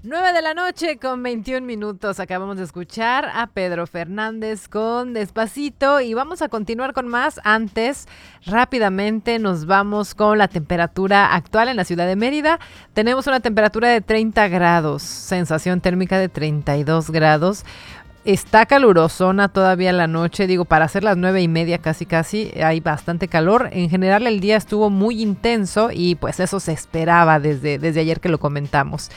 9 de la noche con 21 minutos. Acabamos de escuchar a Pedro Fernández con Despacito y vamos a continuar con más. Antes, rápidamente nos vamos con la temperatura actual en la ciudad de Mérida. Tenemos una temperatura de 30 grados, sensación térmica de 32 grados. Está calurosona todavía la noche, digo, para hacer las 9:30 casi, hay bastante calor. En general el día estuvo muy intenso y pues eso se esperaba desde ayer que lo comentamos.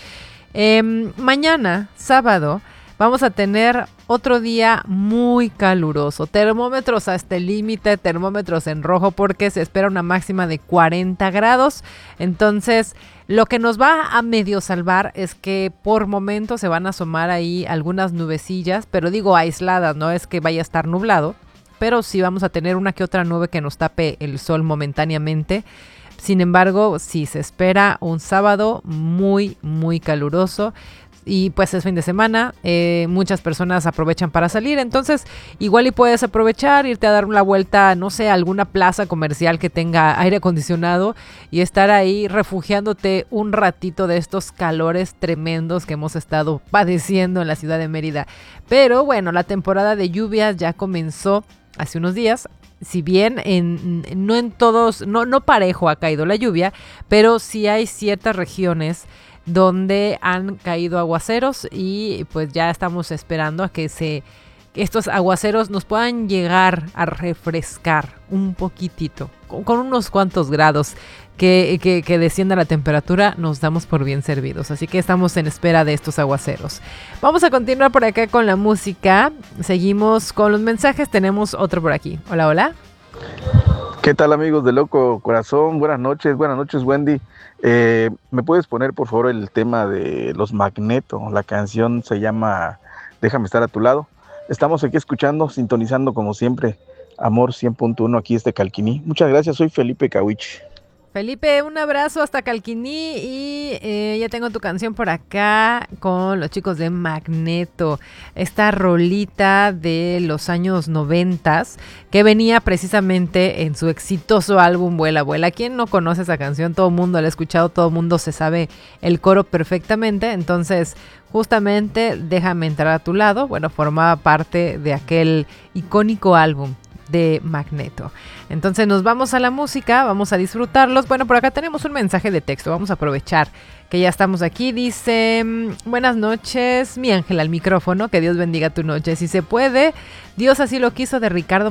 Mañana, sábado, vamos a tener otro día muy caluroso. Termómetros hasta el límite, termómetros en rojo porque se espera una máxima de 40 grados. Entonces, lo que nos va a medio salvar es que por momentos se van a asomar ahí algunas nubecillas, pero digo aisladas, no es que vaya a estar nublado, pero sí vamos a tener una que otra nube que nos tape el sol momentáneamente. Sin embargo, sí se espera un sábado muy, muy caluroso y pues es fin de semana, muchas personas aprovechan para salir, entonces igual y puedes aprovechar, irte a dar una vuelta, no sé, a alguna plaza comercial que tenga aire acondicionado y estar ahí refugiándote un ratito de estos calores tremendos que hemos estado padeciendo en la ciudad de Mérida. Pero bueno, la temporada de lluvias ya comenzó hace unos días. Si bien no en todos, no parejo ha caído la lluvia, pero sí hay ciertas regiones donde han caído aguaceros y pues ya estamos esperando a que estos aguaceros nos puedan llegar a refrescar un poquitito, con unos cuantos grados que descienda la temperatura, nos damos por bien servidos. Así que estamos en espera de estos aguaceros. Vamos a continuar por acá con la música. Seguimos con los mensajes. Tenemos otro por aquí. Hola, hola. ¿Qué tal, amigos de Loco Corazón? Buenas noches, Wendy. ¿Me puedes poner por favor el tema de los Magneto? La canción se llama Déjame estar a tu lado. Estamos aquí escuchando, sintonizando como siempre Amor 100.1 aquí Calquiní. Muchas gracias, soy Felipe Cawich. Felipe, un abrazo hasta Calquiní y ya tengo tu canción por acá con los chicos de Magneto, esta rolita de los años 90 que venía precisamente en su exitoso álbum Vuela, Vuela. ¿Quién no conoce esa canción? Todo el mundo la ha escuchado, todo el mundo se sabe el coro perfectamente, entonces justamente Déjame entrar a tu lado, bueno, formaba parte de aquel icónico álbum de Magneto. Entonces nos vamos a la música, vamos a disfrutarlos. Bueno, por acá tenemos un mensaje de texto, vamos a aprovechar que ya estamos aquí. Dice, buenas noches, mi ángel al micrófono, que Dios bendiga tu noche. Si se puede, Dios así lo quiso, de Ricardo